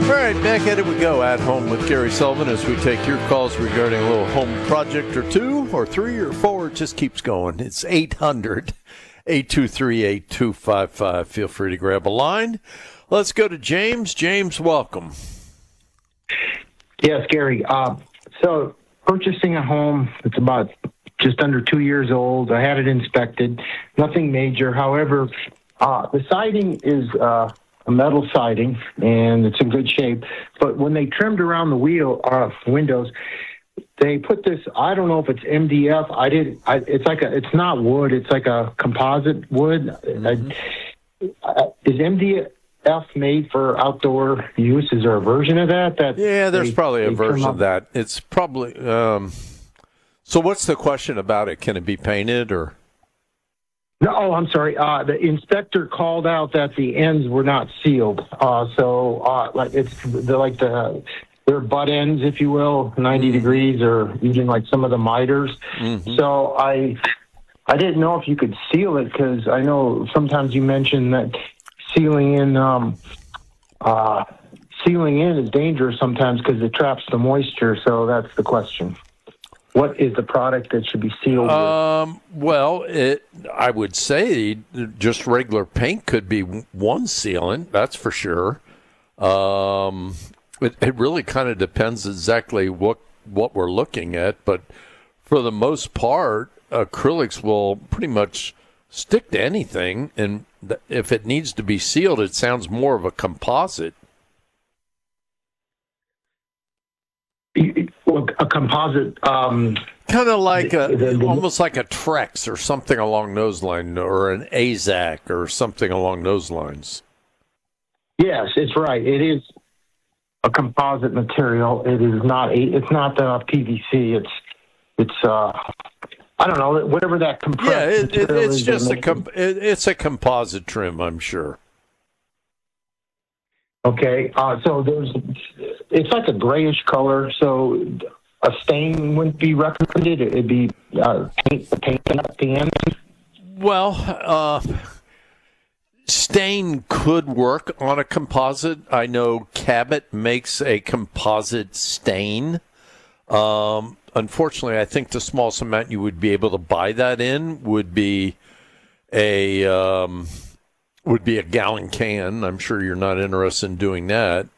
All right, back at it we go. At Home with Gary Sullivan as we take your calls regarding a little home project or two or three or four. It just keeps going. It's 800-823-8255. Feel free to grab a line. Let's go to James. James, welcome. Yes, Gary. So purchasing a home, it's about just under 2 years old. I had it inspected. Nothing major. However, the siding is a metal siding, and it's in good shape. But when they trimmed around the windows, they put this. I don't know if it's MDF. It's not wood. It's like a composite wood. Mm-hmm. Is MDF made for outdoor use? Is there a version of that? Yeah, there's probably a version of that. It's probably. So, what's the question about it? Can it be painted or? No, I'm sorry. The inspector called out that the ends were not sealed. They're butt ends, if you will, 90 degrees, or even like some of the miters. Mm-hmm. So I didn't know if you could seal it, because I know sometimes you mentioned that sealing in is dangerous sometimes because it traps the moisture. So that's the question. What is the product that should be sealed with? Well, I would say just regular paint could be one sealant, that's for sure. It really kind of depends exactly what we're looking at, but for the most part, acrylics will pretty much stick to anything, and if it needs to be sealed, it sounds more of a composite. A composite, kind of like almost like a Trex or something along those lines, or an AZAC or something along those lines. Yes, it's right. It is a composite material. It is not. It's not PVC. It's I don't know, whatever that compressed. Yeah, it's just it's a composite trim, I'm sure. Okay, so it's like a grayish color, so a stain wouldn't be recommended. It'd be paint at the end. Well, stain could work on a composite. I know Cabot makes a composite stain. Unfortunately, I think the smallest amount you would be able to buy that in would be a gallon can. I'm sure you're not interested in doing that.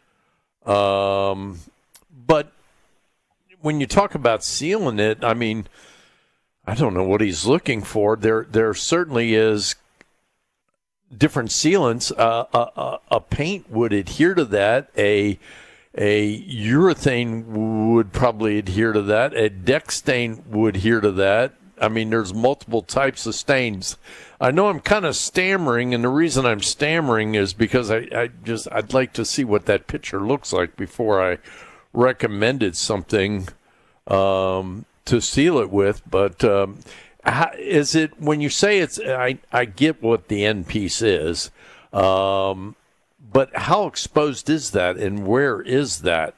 But when you talk about sealing it, I mean, I don't know what he's looking for. There certainly is different sealants. A paint would adhere to that. A urethane would probably adhere to that. A deck stain would adhere to that. I mean, there's multiple types of stains. I know I'm kind of stammering, and the reason I'm stammering is because I'd like to see what that picture looks like before I recommended something to seal it with. But is it, when you say it's, I get what the end piece is, but how exposed is that, and where is that?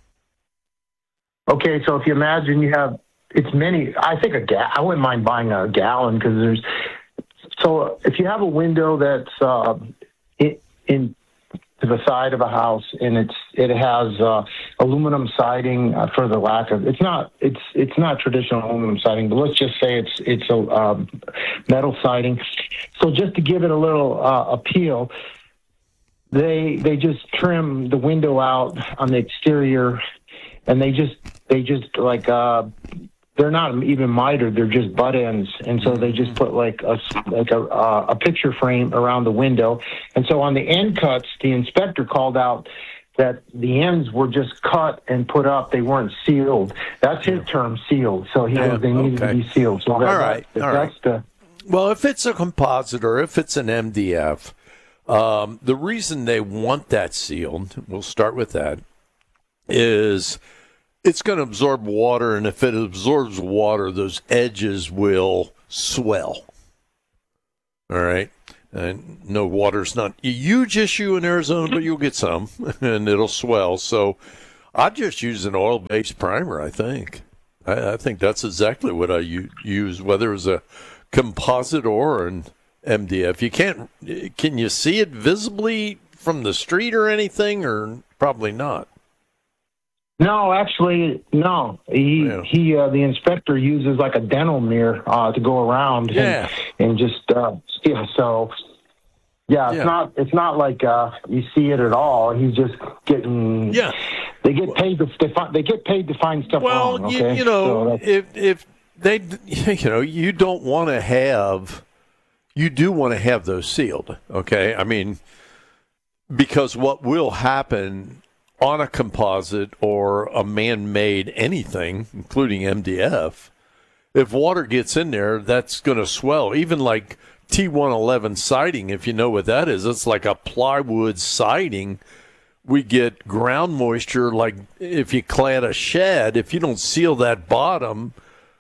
Okay, so if you imagine you have, it's many. I think I wouldn't mind buying a gallon, because so if you have a window that's in to the side of a house, and it has aluminum siding, for the lack of, it's not traditional aluminum siding, but let's just say it's a metal siding. So just to give it a little appeal, they just trim the window out on the exterior, and they just like they're not even mitered, they're just butt ends, and so they just put like a picture frame around the window. And so on the end cuts, the inspector called out that the ends were just cut and put up; they weren't sealed. That's his term, sealed. So they needed to be sealed. So well, if it's a composite or if it's an MDF, the reason they want that sealed, we'll start with that, is it's going to absorb water, and if it absorbs water, those edges will swell. All right? And no, water's not a huge issue in Arizona, but you'll get some, and it'll swell. So I just use an oil-based primer, I think. I think that's exactly what I use, whether it's a composite or an MDF. Can you see it visibly from the street or anything, or Probably not. No, actually, no. The inspector uses like a dental mirror to go around and just yeah. So it's not like you see it at all. He's just getting They get paid to find stuff wrong. Okay? if they you don't want to have. You do want to have those sealed, okay? I mean, because what will happen on a composite or a man-made anything, including MDF, if water gets in there, that's going to swell. Even like T111 siding, if you know what that is, it's like a plywood siding. We get ground moisture, like if you clad a shed, if you don't seal that bottom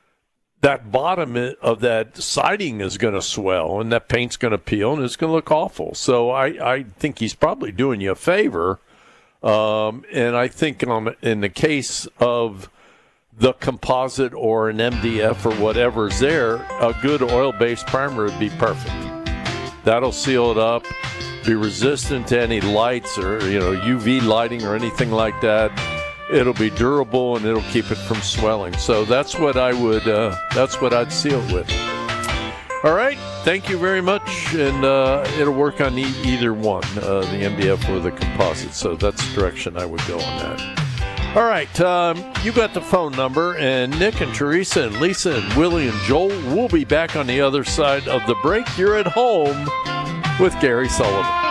of that siding is going to swell, and that paint's going to peel, and it's going to look awful. So I think he's probably doing you a favor. And I think in the case of the composite or an MDF or whatever's there, a good oil-based primer would be perfect. That'll seal it up, be resistant to any lights or UV lighting or anything like that. It'll be durable and it'll keep it from swelling. So that's what I'd seal it with. All right. Thank you very much. And it'll work on either one, the MDF or the composite. So that's the direction I would go on that. All right. You got the phone number. And Nick and Teresa and Lisa and Willie and Joel will be back on the other side of the break. You're at home with Gary Sullivan.